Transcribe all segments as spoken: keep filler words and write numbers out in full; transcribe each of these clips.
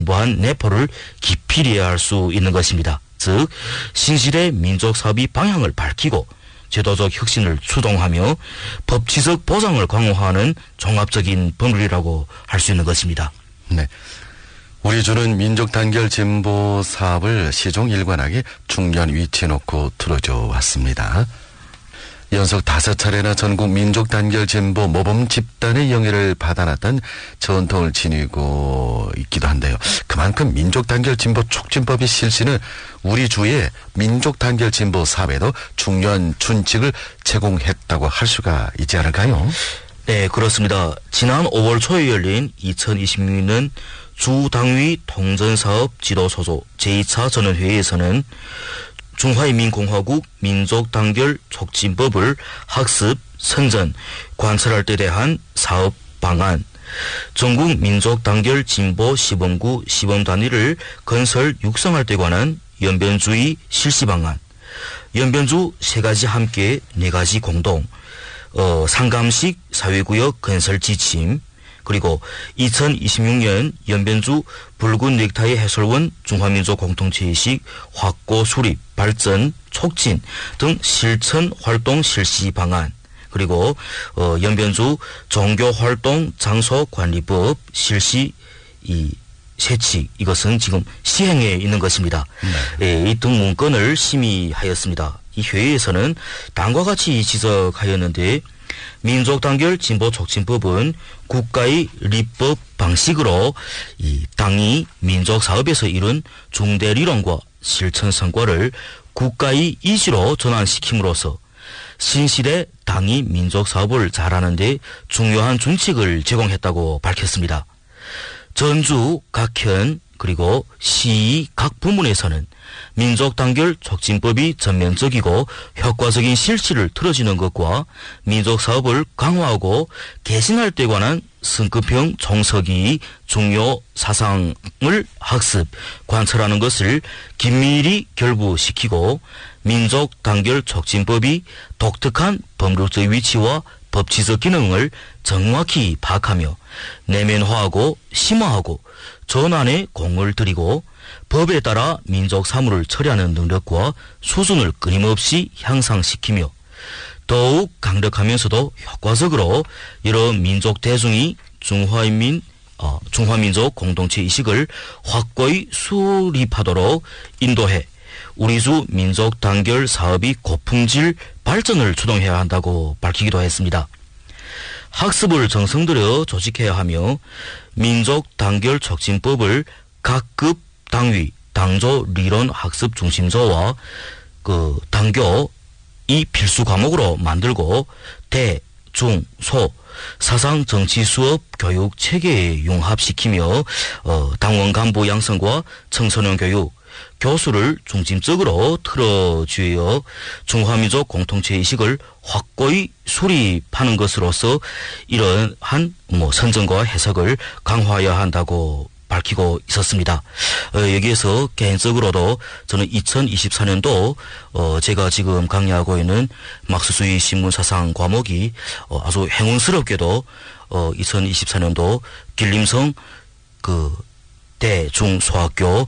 무한 내포를 깊이 이해할 수 있는 것입니다. 즉 신시대 민족사업의 방향을 밝히고 제도적 혁신을 추동하며 법치적 보장을 강화하는 종합적인 법률이라고 할 수 있는 것입니다. 네. 우리 주는 민족 단결 진보 사업을 시종 일관하게 중요한 위치에 놓고 들어줘 왔습니다. 연속 다섯 차례나 전국 민족 단결 진보 모범 집단의 영예를 받아놨던 전통을 지니고 있기도 한데요. 그만큼 민족 단결 진보 촉진법의 실시는 우리 주의 민족 단결 진보 사업에도 중요한 준칙을 제공했다고 할 수가 있지 않을까요? 네, 그렇습니다. 지난 오월 초에 열린 이천이십육 년 주당위 통전사업 지도소조 제이 차 전원회의에서는 중화인민공화국 민족단결 촉진법을 학습, 선전, 관철할 때 대한 사업 방안, 전국 민족단결 진보 시범구 시범단위를 건설 육성할 때 관한 연변주의 실시 방안, 연변주 세 가지 함께 네 가지 공동, 어, 상감식 사회구역 건설 지침, 그리고 이천이십육 년 연변주 붉은 넥타이 해설원 중화민족 공동체의식 확고 수립, 발전, 촉진 등 실천 활동 실시 방안, 그리고 어, 연변주 종교활동 장소관리법 실시 이 세칙, 이것은 지금 시행에 있는 것입니다. 네. 예, 이 등 문건을 심의하였습니다. 이 회의에서는 다음과 같이 지적하였는데 민족단결 진보촉진법은 국가의立법 방식으로 이 당이 민족사업에서 이룬 중대리론과 실천 성과를 국가의 이지로 전환시킴으로써 신시대 당이 민족사업을 잘하는 데 중요한 준칙을 제공했다고 밝혔습니다. 전주, 각현, 그리고 시 각 부문에서는 민족단결 촉진법이 전면적이고 효과적인 실시를 틀어지는 것과 민족사업을 강화하고 개신할 때 관한 성급형 종석이 중요 사상을 학습, 관철하는 것을 긴밀히 결부시키고 민족단결 촉진법이 독특한 법률적 위치와 법치적 기능을 정확히 파악하며 내면화하고 심화하고 전환에 공을 들이고 법에 따라 민족 사무를 처리하는 능력과 수준을 끊임없이 향상시키며 더욱 강력하면서도 효과적으로 여러 민족 대중이 중화인민, 어, 중화민족 공동체 의식을 확고히 수립하도록 인도해 우리주 민족 단결 사업이 고품질 발전을 주동해야 한다고 밝히기도 했습니다. 학습을 정성 들여 조직해야 하며 민족 단결 촉진법을 각급 당위, 당조 리론 학습 중심조와 그 당교 이 필수 과목으로 만들고 대, 중, 소 사상 정치 수업 교육 체계에 융합시키며 어, 당원 간부 양성과 청소년 교육 교수를 중심적으로 틀어주어 중화민족 공동체 의식을 확고히 수립하는 것으로서 이러한 뭐 선정과 해석을 강화해야 한다고 밝히고 있었습니다. 어, 여기에서 개인적으로도 저는 이천이십사 년도 어, 제가 지금 강의하고 있는 막스주의 신문사상 과목이 어, 아주 행운스럽게도 어, 이천이십사 년도 길림성 그 대중소학교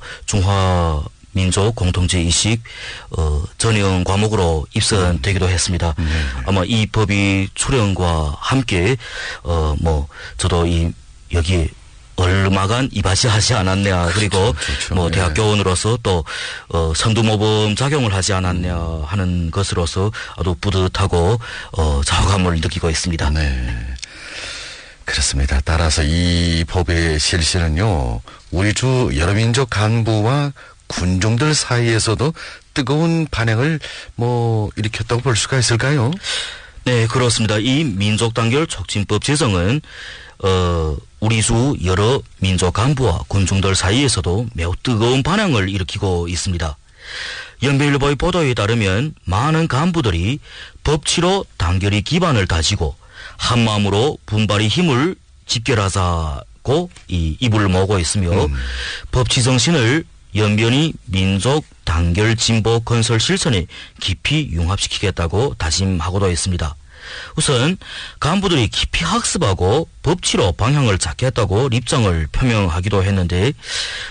중화민족 공동체의식 어, 전형 과목으로 입선되기도 했습니다. 네. 아마 이 법이 출연과 함께 어, 뭐 저도 이 여기 얼마간 이바지하지 않았냐, 그리고 그렇죠, 그렇죠. 뭐 네. 대학교원으로서 또 어, 선두모범 작용을 하지 않았냐 하는 것으로서 아주 뿌듯하고 어, 자부감을 느끼고 있습니다. 네. 그렇습니다. 따라서 이 법의 실시는요, 우리 주 여러 민족 간부와 군중들 사이에서도 뜨거운 반응을 뭐 일으켰다고 볼 수가 있을까요? 네, 그렇습니다. 이 민족단결 촉진법 제정은 어, 우리 주 여러 민족 간부와 군중들 사이에서도 매우 뜨거운 반응을 일으키고 있습니다. 연변일보의 보도에 따르면 많은 간부들이 법치로 단결의 기반을 다지고 한마음으로 분발의 힘을 집결하자고 이 입을 모으고 있으며 음. 법치 정신을 연변이 민족 단결 진보 건설 실천에 깊이 융합시키겠다고 다짐하고도 있습니다. 우선 간부들이 깊이 학습하고 법치로 방향을 잡겠다고 입장을 표명하기도 했는데